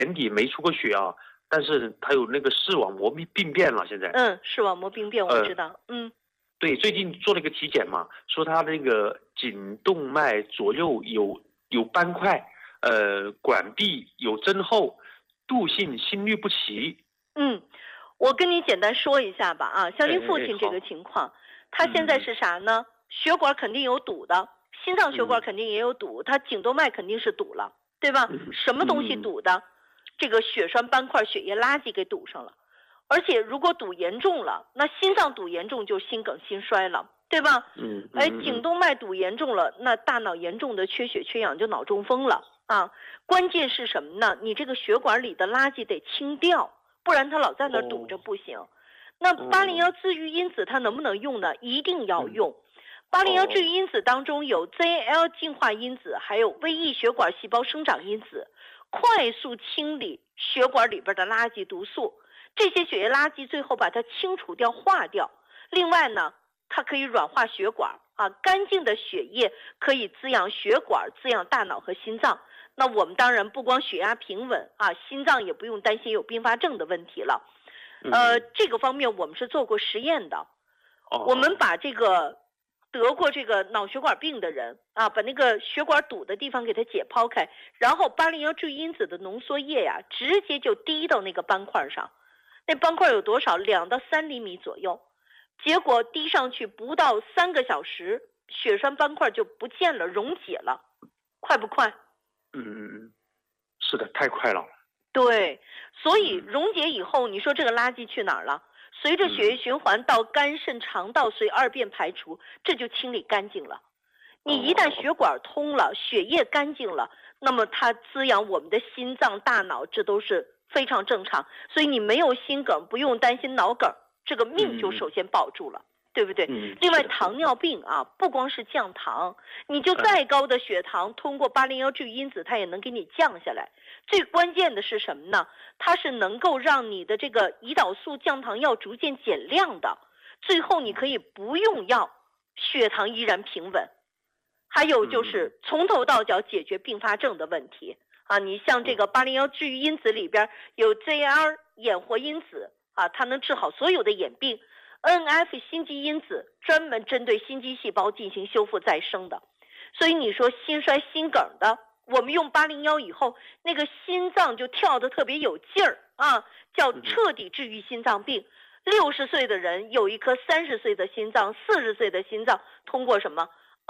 年底没出过血啊，但是他有那个视网膜病变了，现在。 视网膜病变我知道。 对，最近做了一个体检嘛，说他那个颈动脉左右有斑块，管壁有增厚，度性心律不齐。 我跟你简单说一下吧啊，像您父亲这个情况，他现在是啥呢？血管肯定有堵的，心脏血管肯定也有堵，他颈动脉肯定是堵了，对吧？什么东西堵的？这个血栓斑块、血液垃圾给堵上了。而且如果堵严重了，那心脏堵严重就心梗心衰了，对吧？颈动脉堵严重了，那大脑严重的缺血缺氧就脑中风了啊。关键是什么呢？你这个血管里的垃圾得清掉，不然它老在那儿堵着不行。那801治愈因子它能不能用呢？一定要用。801治愈因子当中有 ZAL 净化因子，还有微异血管细胞生长因子，快速清理血管里边的垃圾毒素。这些血液垃圾最后把它清除掉化掉。另外呢，它可以软化血管啊，干净的血液可以滋养血管，滋养大脑和心脏。那我们当然不光血压平稳啊，心脏也不用担心有并发症的问题了。这个方面我们是做过实验的。我们把这个得过这个脑血管病的人啊，把那个血管堵的地方给它解剖开，然后801治愈因子的浓缩液呀，直接就滴到那个斑块上。那斑块有多少？2到3厘米左右，结果滴上去不到3个小时，血栓斑块就不见了，溶解了，快不快？ 是的，太快了。 对，所以溶解以后，你说这个垃圾去哪儿了？随着血液循环到肝肾肠道，随二便排除，这就清理干净了。你一旦血管通了，血液干净了，那么它滋养我们的心脏、大脑，这都是非常正常。所以你没有心梗，不用担心脑梗，这个命就首先保住了，对不对？另外糖尿病啊，不光是降糖，你就再高的血糖，通过801治愈因子，它也能给你降下来。最关键的是什么呢？它是能够让你的这个胰岛素降糖药逐渐减量的，最后你可以不用药，血糖依然平稳。还有就是从头到脚解决并发症的问题啊！你像这个801治愈因子里边有 ZR 眼活因子啊，它能治好所有的眼病。NF 心肌因子专门针对心肌细胞进行修复再生的。所以你说心衰心梗的，我们用801以后，那个心脏就跳得特别有劲儿啊，叫彻底治愈心脏病。60岁的人有一颗30岁的心脏，40岁的心脏，通过什么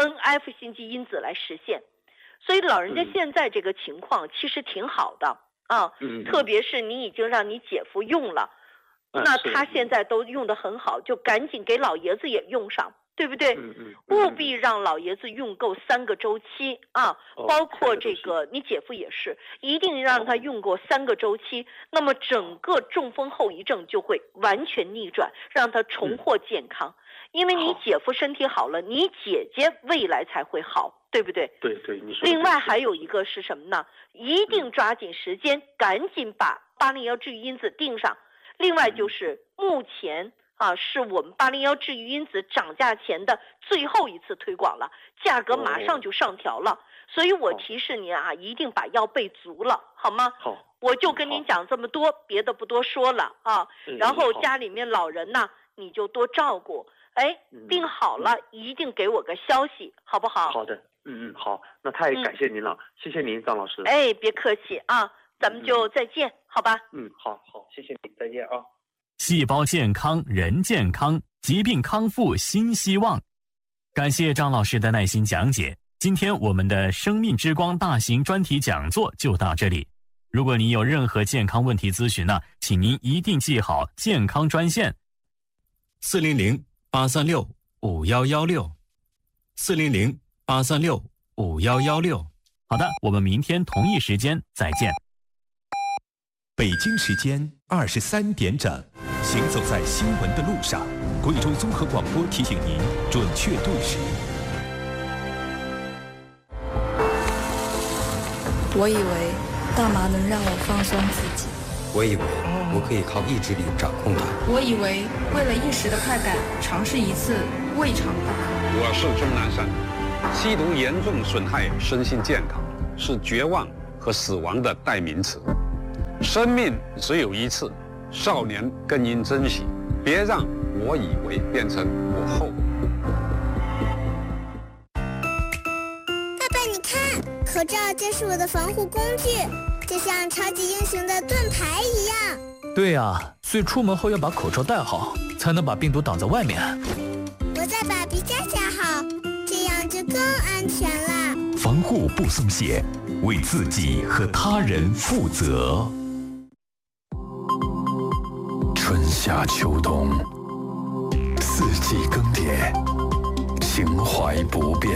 NF 心肌因子来实现。所以老人家现在这个情况其实挺好的啊，特别是你已经让你姐夫用了，那他现在都用得很好，就赶紧给老爷子也用上，对不对？务必让老爷子用够3个周期啊，包括这个你姐夫也是，一定让他用过3个周期，那么整个中风后遗症就会完全逆转，让他重获健康。因为你姐夫身体好了，你姐姐未来才会好，对不对？ 对，你说。 另外还有一个是什么呢？一定抓紧时间，赶紧把801治愈因子定上。另外就是目前啊，是我们801治愈因子涨价前的最后一次推广了，价格马上就上调了。所以我提示您啊，一定把药备足了，好吗？ 好， 我就跟您讲这么多，别的不多说了啊。然后家里面老人呢，你就多照顾。病好了一定给我个消息，好不好？ 好的，好，那太感谢您了，谢谢您，张老师。 别客气啊，咱们就再见，好吧？ 好，谢谢您，再见啊。 细胞健康，人健康，疾病康复新希望。感谢张老师的耐心讲解。今天我们的生命之光大型专题讲座就到这里。如果您有任何健康问题咨询呢，请您一定记好健康专线400-836-5116，400-836-5116。好的，我们明天同一时间再见。 北京时间23点整，行走在新闻的路上，贵州综合广播提醒您准确对时。 我以为大麻能让我放松自己， 我以为我可以靠意志力掌控它， 我以为为了一时的快感，尝试一次未尝不可。 我是钟南山，吸毒严重损害身心健康，是绝望和死亡的代名词。 生命只有一次，少年更应珍惜，别让我以为变成我后。 爸爸，你看，口罩就是我的防护工具，就像超级英雄的盾牌一样。 对啊，所以出门后要把口罩戴好，才能把病毒挡在外面。 我再把皮夹好，这样就更安全了。 防护不松懈，为自己和他人负责。春夏秋冬，四季更迭，情怀不变。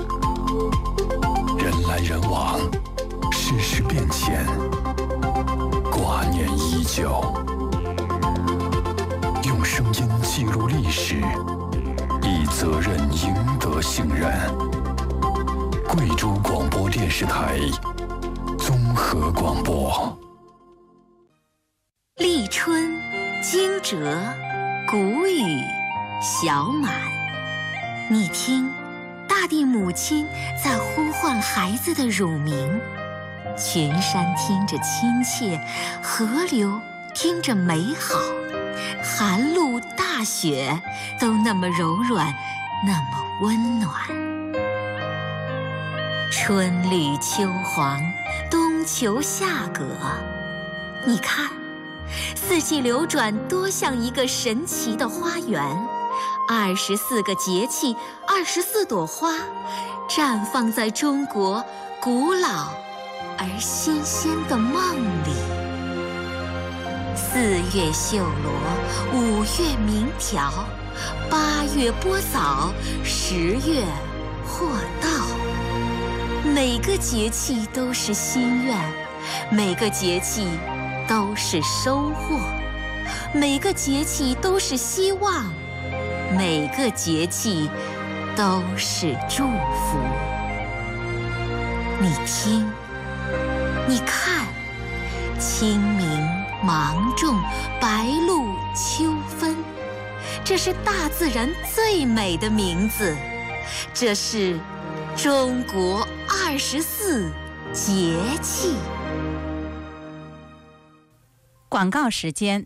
人来人往，世事变迁，挂念依旧。用声音记录历史，以责任赢得信任。贵州广播电视台综合广播。 立春，惊蛰，谷雨，小满。你听，大地母亲在呼唤孩子的乳名，群山听着亲切，河流听着美好，寒露大雪都那么柔软，那么温暖。春绿秋黄，冬秋夏葛。你看，四季流转多像一个神奇的花园，24个节气，24朵花，绽放在中国古老而新鲜的梦里。4月绣罗，5月鸣条，8月播枣，10月获稻。每个节气都是心愿，每个节气都是收获，每个节气都是希望，每个节气都是祝福。你听，你看，清明、芒种、白露、秋分，这是大自然最美的名字，这是中国24节气。 广告时间。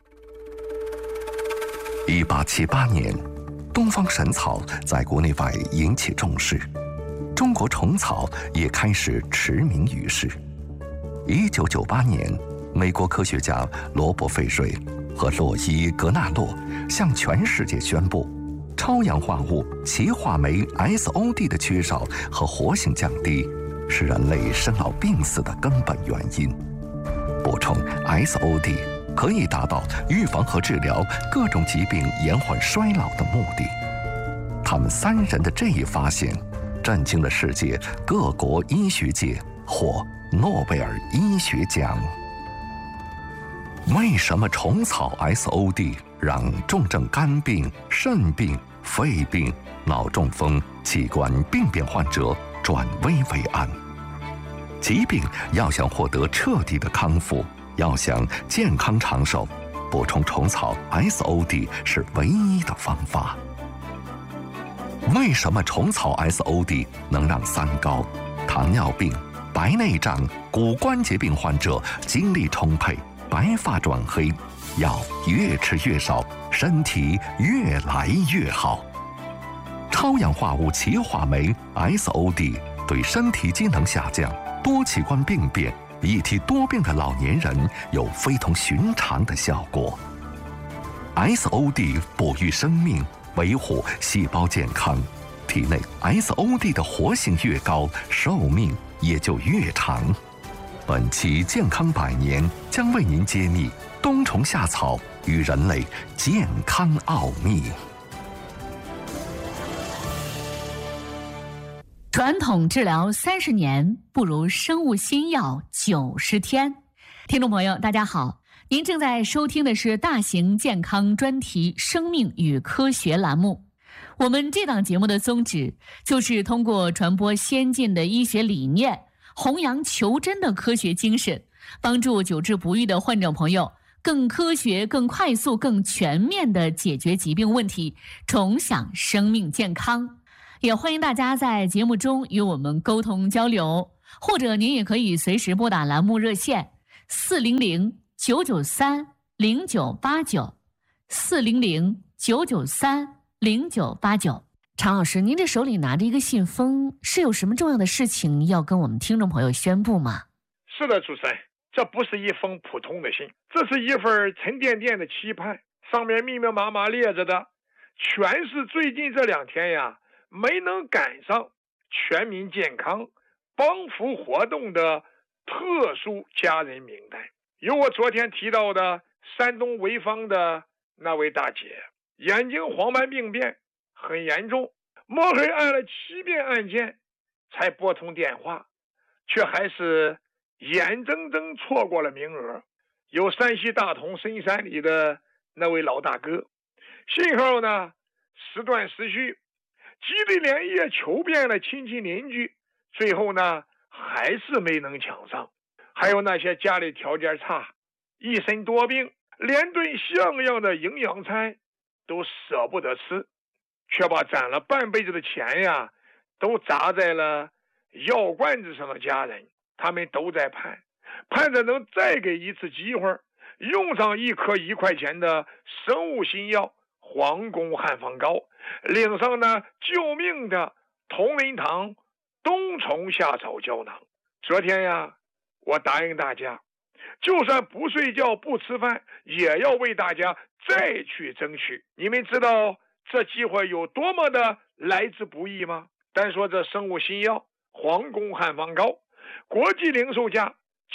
1878年，东方神草在国内外引起重视，中国虫草也开始驰名于世。1998年，美国科学家罗伯·费瑞和洛伊·格纳洛向全世界宣布，超氧化物歧化酶 SOD 的缺少和活性降低是人类生老病死的根本原因。补充 SOD 可以达到预防和治疗各种疾病延缓衰老的目的。他们3人的这一发现震惊了世界各国医学界，获诺贝尔医学奖。为什么虫草 SOD 让重症肝病、肾病、肺病、脑中风、器官病变患者转危为安？疾病要想获得彻底的康复，要想健康长寿，补充虫草 SOD 是唯一的方法。为什么虫草 SOD 能让三高、糖尿病、白内障、骨关节病患者精力充沛、白发转黑，药越吃越少，身体越来越好？超氧化物歧化酶 SOD 对身体机能下降、多器官病变、一体多病的老年人有非同寻常的效果。SOD 哺育生命，维护细胞健康，体内 SOD 的活性越高，寿命也就越长。本期健康100年将为您揭秘冬虫夏草与人类健康奥秘。 传统治疗30年，不如生物新药90天。听众朋友，大家好，您正在收听的是大型健康专题《生命与科学》栏目。我们这档节目的宗旨就是通过传播先进的医学理念，弘扬求真的科学精神，帮助久治不愈的患者朋友更科学、更快速、更全面地解决疾病问题，重享生命健康。也欢迎大家在节目中与我们沟通交流，或者您也可以随时拨打栏目热线 ，400-993-0989，400-993-0989。常老师，您这手里拿着一个信封，是有什么重要的事情要跟我们听众朋友宣布吗？ 是的，主持人，这不是一封普通的信，这是一份沉甸甸的期盼，上面密密麻麻列着的全是最近这2天呀没能赶上全民健康帮扶活动的特殊家人名单。有我昨天提到的山东潍坊的那位大姐，眼睛黄斑病变很严重，摸黑按了7遍按键才拨通电话，却还是眼睁睁错过了名额。有山西大同深山里的那位老大哥，信号呢时断时续，急得连夜求遍了亲戚邻居，最后呢还是没能抢上。还有那些家里条件差，一身多病，连顿像样的营养餐都舍不得吃，却把攒了半辈子的钱呀都砸在了药罐子上的家人，他们都在盼着能再给一次机会，用上一颗1块钱的生物新药皇宫汉方膏，领上那救命的同仁堂冬虫夏草胶囊。昨天呀，我答应大家，就算不睡觉不吃饭，也要为大家再去争取。你们知道这机会有多么的来之不易吗？单说这生物新药皇宫汉方膏，国际零售价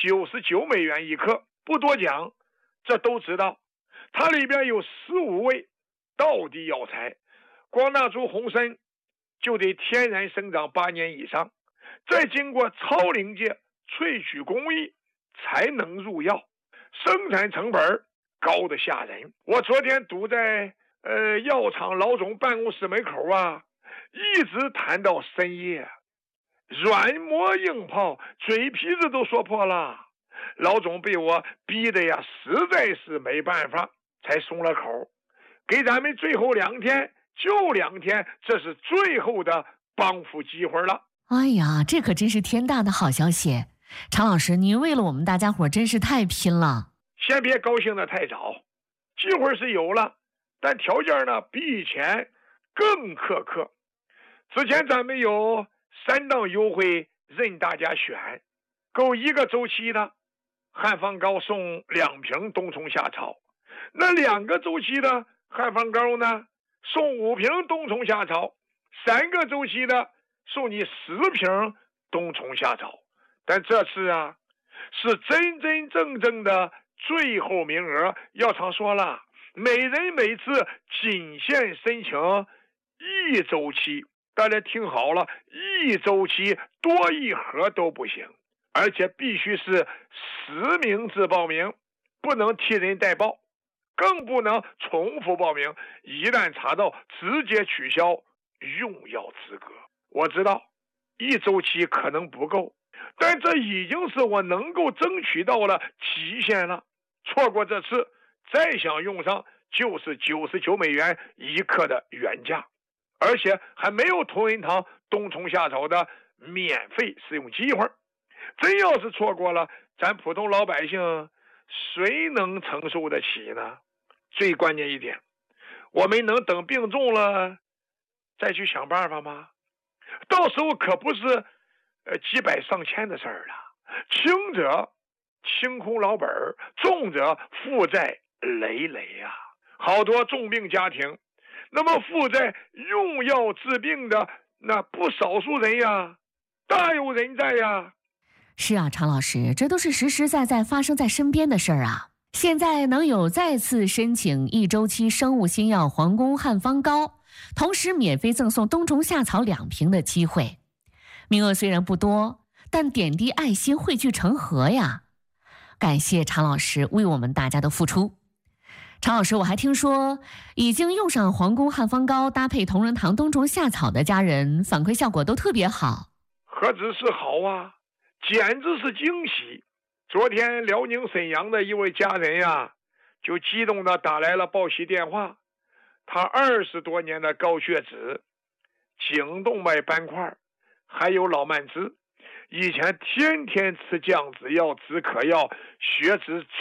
99美元一克，不多讲，这都知道。它里边有15味道地药材，光那株红参就得天然生长8年以上，再经过超临界萃取工艺才能入药，生产成本高得吓人。我昨天堵在药厂老总办公室门口啊，一直谈到深夜，软磨硬泡，嘴皮子都说破了。老总被我逼得呀实在是没办法，才松了口，给咱们最后2天，就2天，这是最后的帮扶机会了。 哎呀，这可真是天大的好消息！常老师，您为了我们大家伙真是太拼了。 先别高兴得太早，机会是有了，但条件呢比以前更苛刻。之前咱们有3档优惠任大家选，够1个周期的汉方膏送2瓶冬虫夏草，那2个周期的汉方膏呢送5瓶冬虫夏草，3个周期的送你10瓶冬虫夏草。但这次啊是真真正正的最后名额，药厂说了，每人每次仅限申请1周期。大家听好了，1周期多1盒都不行，而且必须是实名制报名，不能替人代报，更不能重复报名，一旦查到直接取消用药资格。我知道1周期可能不够，但这已经是我能够争取到了极限了。错过这次，再想用上就是99美元一克的原价，而且还没有同仁堂冬虫夏草的免费使用机会。真要是错过了，咱普通老百姓谁能承受得起呢？最关键一点，我们能等病重了再去想办法吗？到时候可不是几百上千的事儿了，轻者清空老本，重者负债累累呀。好多重病家庭，那么负债用药治病的那不少数人呀，大有人在呀。 是啊，常老师，这都是实实在在发生在身边的事儿啊。现在能有再次申请1周期生物新药皇宫汉方膏，同时免费赠送冬虫夏草2瓶的机会。名额虽然不多，但点滴爱心汇聚成河呀。感谢常老师为我们大家的付出。常老师，我还听说已经用上皇宫汉方膏搭配同仁堂冬虫夏草的家人反馈效果都特别好。 何止是好啊，简直是惊喜。昨天辽宁沈阳的一位家人呀，就激动地打来了报喜电话。他20多年的高血脂、颈动脉斑块，还有老慢支， 以前天天吃降脂药、止渴药，血脂